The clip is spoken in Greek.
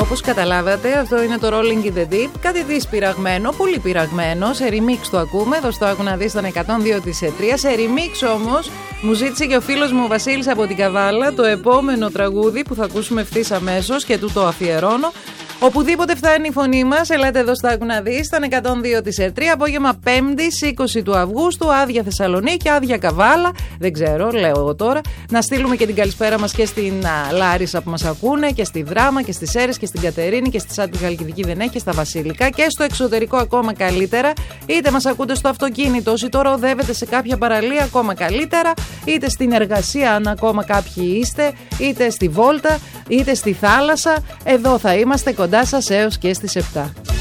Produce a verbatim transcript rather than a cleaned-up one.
Όπως καταλάβατε, αυτό είναι το Rolling in the Deep. Κάτι της πειραγμένο, πολύ πειραγμένο. Σε remix το ακούμε. Εδώ στο Άκου να δεις τον εκατόν δύο κόμμα τρία. Σε remix όμως μου ζήτησε και ο φίλος μου Βασίλης από την Καβάλα το επόμενο τραγούδι που θα ακούσουμε ευθύς αμέσως και του το αφιερώνω. Οπουδήποτε φτάνει η φωνή μας, ελάτε εδώ στο Άκου να δεις, ήταν εκατόν δύο κόμμα τρία, απόγευμα Πέμπτη, είκοσι του Αυγούστου, άδεια Θεσσαλονίκη, άδεια Καβάλα, δεν ξέρω, λέω εγώ τώρα. Να στείλουμε και την καλησπέρα μας και στην α, Λάρισα που μας ακούνε, και στη Δράμα και στις Σέρρες και στην Κατερίνη και στη Σάντι Χαλκιδική δεν έχει, στα Βασιλικά και στο εξωτερικό ακόμα καλύτερα. Είτε μας ακούτε στο αυτοκίνητο, όσοι τώρα οδεύετε σε κάποια παραλία ακόμα καλύτερα, είτε στην εργασία αν ακόμα κάποιοι είστε, είτε στη βόλτα, είτε στη θάλασσα, εδώ θα είμαστε κοντά σας έως και στις επτά.